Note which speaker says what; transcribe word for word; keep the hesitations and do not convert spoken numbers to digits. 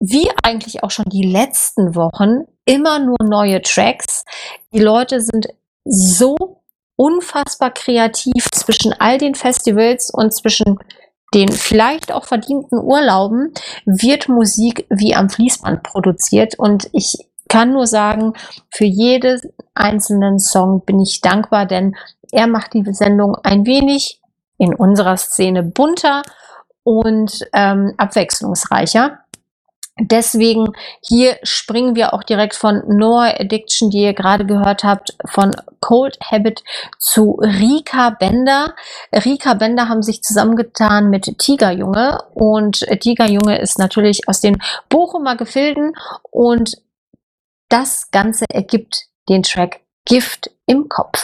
Speaker 1: wie eigentlich auch schon die letzten Wochen, immer nur neue Tracks. Die Leute sind so unfassbar kreativ zwischen all den Festivals und zwischen den vielleicht auch verdienten Urlauben wird Musik wie am Fließband produziert. Und ich kann nur sagen, für jeden einzelnen Song bin ich dankbar, denn er macht die Sendung ein wenig in unserer Szene bunter und ähm, abwechslungsreicher. Deswegen hier springen wir auch direkt von Noah Addiction, die ihr gerade gehört habt, von Cold Habit zu Rika Bender. Rika Bender haben sich zusammengetan mit Tigerjunge und Tigerjunge ist natürlich aus den Bochumer Gefilden und das Ganze ergibt den Track Gift im Kopf.